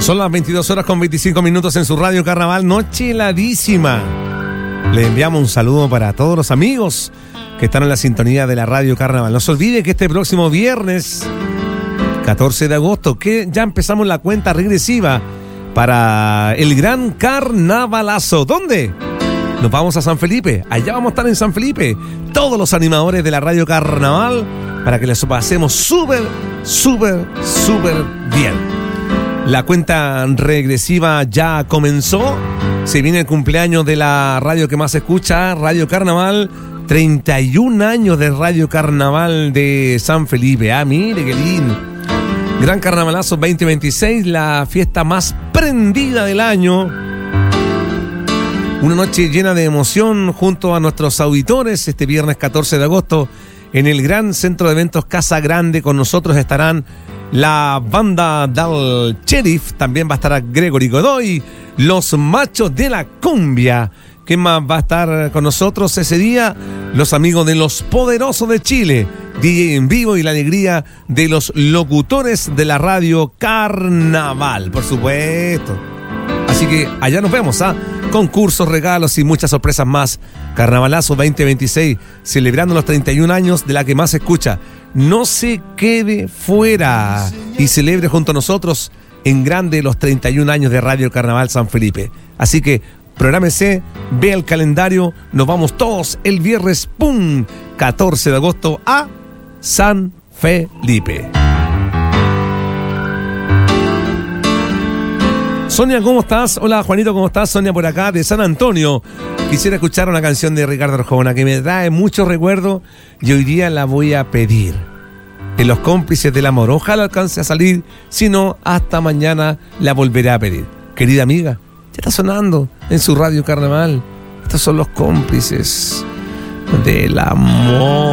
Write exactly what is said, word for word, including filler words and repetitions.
Son las veintidós horas con veinticinco minutos en su Radio Carnaval, noche heladísima. Le enviamos un saludo para todos los amigos que están en la sintonía de la Radio Carnaval. No se olvide que este próximo viernes, catorce de agosto, que ya empezamos la cuenta regresiva para el gran carnavalazo. ¿Dónde? Nos vamos a San Felipe. Allá vamos a estar en San Felipe. Todos los animadores de la Radio Carnaval para que les pasemos súper, súper, súper bien. La cuenta regresiva ya comenzó. Se viene el cumpleaños de la radio que más se escucha, Radio Carnaval. treinta y un años de Radio Carnaval de San Felipe. Ah, mire qué lindo. Gran Carnavalazo veinte veintiséis, la fiesta más prendida del año. Una noche llena de emoción junto a nuestros auditores. Este viernes catorce de agosto en el gran centro de eventos Casa Grande. Con nosotros estarán la banda del Sheriff. También va a estar Gregory Godoy, los Machos de la Cumbia. ¿Quién más va a estar con nosotros ese día? Los amigos de Los Poderosos de Chile, D J en vivo y la alegría de los locutores de la Radio Carnaval, por supuesto. Así que allá nos vemos, ¿ah? Concursos, regalos y muchas sorpresas más. Carnavalazo veinte veintiséis, celebrando los treinta y un años de la que más se escucha. No se quede fuera y celebre junto a nosotros en grande los treinta y un años de Radio Carnaval San Felipe. Así que prográmese, vea el calendario, nos vamos todos el viernes, ¡pum!, catorce de agosto a San Felipe. Sonia, ¿cómo estás? Hola, Juanito, ¿cómo estás? Sonia por acá, de San Antonio. Quisiera escuchar una canción de Ricardo Arjona que me trae mucho recuerdo y hoy día la voy a pedir. En Los Cómplices del Amor. Ojalá alcance a salir, si no, hasta mañana la volveré a pedir. Querida amiga, ya está sonando en su Radio Carnaval. Estos son Los Cómplices del Amor.